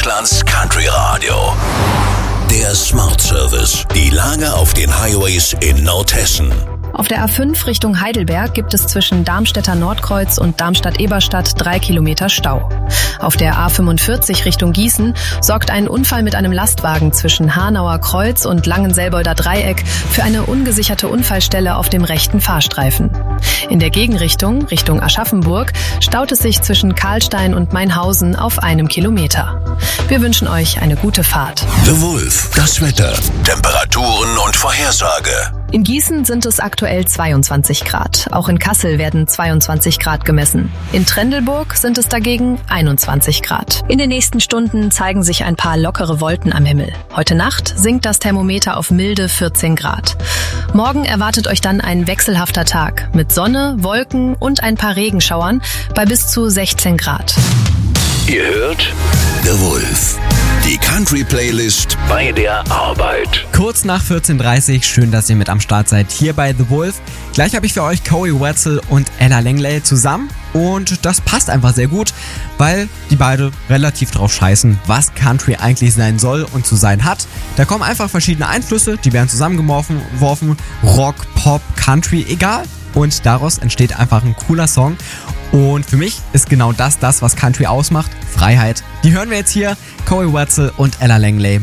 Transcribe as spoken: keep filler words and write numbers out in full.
Deutschlands Country Radio. Der Smart Service. Die Lage auf den Highways in Nordhessen. Auf der A fünf Richtung Heidelberg gibt es zwischen Darmstädter Nordkreuz und Darmstadt-Eberstadt drei Kilometer Stau. Auf der A fünfundvierzig Richtung Gießen sorgt ein Unfall mit einem Lastwagen zwischen Hanauer Kreuz und Langenselbolder Dreieck für eine ungesicherte Unfallstelle auf dem rechten Fahrstreifen. In der Gegenrichtung, Richtung Aschaffenburg, staut es sich zwischen Karlstein und Mainhausen auf einem Kilometer. Wir wünschen euch eine gute Fahrt. The Wolf, das Wetter, Temperaturen und Vorhersage. In Gießen sind es aktuell zweiundzwanzig Grad. Auch in Kassel werden zweiundzwanzig Grad gemessen. In Trendelburg sind es dagegen einundzwanzig Grad. In den nächsten Stunden zeigen sich ein paar lockere Wolken am Himmel. Heute Nacht sinkt das Thermometer auf milde vierzehn Grad. Morgen erwartet euch dann ein wechselhafter Tag mit Sonne, Wolken und ein paar Regenschauern bei bis zu sechzehn Grad. Ihr hört The Wolf, die Country-Playlist bei der Arbeit. Kurz nach vierzehn Uhr dreißig, schön, dass ihr mit am Start seid hier bei The Wolf. Gleich habe ich für euch Corey Wetzel und Ella Langley zusammen und das passt einfach sehr gut, weil die beide relativ drauf scheißen, was Country eigentlich sein soll und zu sein hat. Da kommen einfach verschiedene Einflüsse, die werden zusammengeworfen, Rock, Pop, Country, egal. Und daraus entsteht einfach ein cooler Song. Und für mich ist genau das das, was Country ausmacht, Freiheit. Die hören wir jetzt hier, Corey Wetzel und Ella Langley